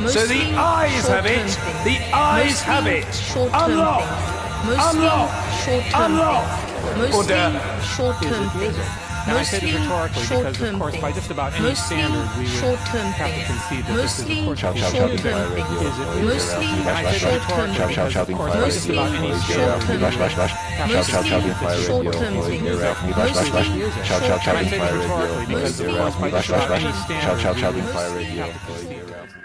So the eyes have it. The eyes have it. Unlock. Unlock. Unlock. Mostly short-term things. Now I say this rhetorically because, of course, by just about any standard, we would have to concede that this is, of course, short-term things. Mostly And I say this rhetorically because, of course, by just about any standard, we would have to concede that this is, short-term things. And I say this rhetorically because, of course, by just about any standard, we would have to concede that